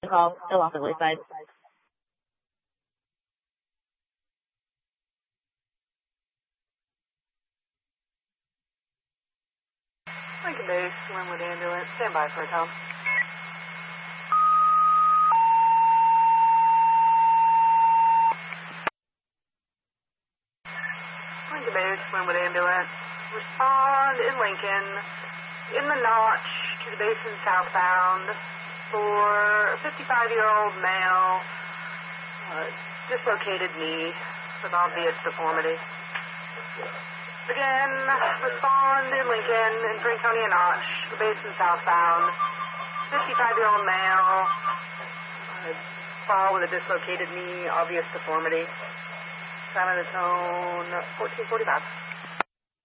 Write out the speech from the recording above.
call, still off the wayside. Lincoln Base, Linwood Ambulance, stand by for a tow. Lincoln Base, Linwood Ambulance, respond in Lincoln, in the Notch, to the basin southbound, for a 55-year-old male, dislocated knee with obvious deformity. Again, respond in Lincoln, in Franconia Notch, the basin southbound, 55-year-old male, fall with a dislocated knee, obvious deformity. Sound of the tone, 1445.